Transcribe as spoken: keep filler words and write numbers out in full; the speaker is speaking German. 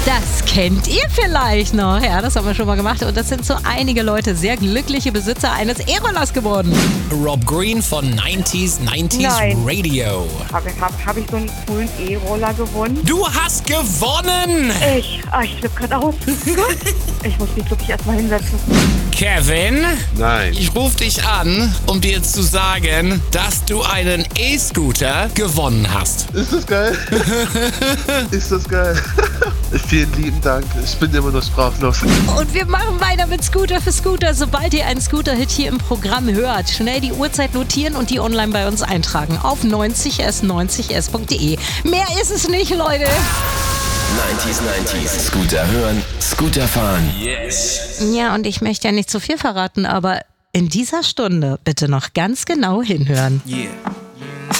Das kennt ihr vielleicht noch. Ja, das haben wir schon mal gemacht. Und das sind so einige Leute, sehr glückliche Besitzer eines E-Rollers geworden. Rob Green von neunzig neunzig Nein. Radio. Habe hab, hab ich so einen coolen E-Roller gewonnen? Du hast gewonnen! Ich, ah, ich flippe gerade aus. Ich muss mich wirklich erstmal hinsetzen. Kevin? Nein. Ich rufe dich an, um dir zu sagen, dass du einen E-Scooter gewonnen hast. Ist das geil? Ist das geil? Vielen lieben Dank. Ich bin immer noch sprachlos. Und wir machen weiter mit Scooter für Scooter. Sobald ihr einen Scooter-Hit hier im Programm hört, schnell die Uhrzeit notieren und die online bei uns eintragen. Auf neunzig s neunzig s punkt de. Mehr ist es nicht, Leute. neunzig neunzig. Scooter hören, Scooter fahren. Yes. Ja, und ich möchte ja nicht zu viel verraten, aber in dieser Stunde bitte noch ganz genau hinhören. Yeah.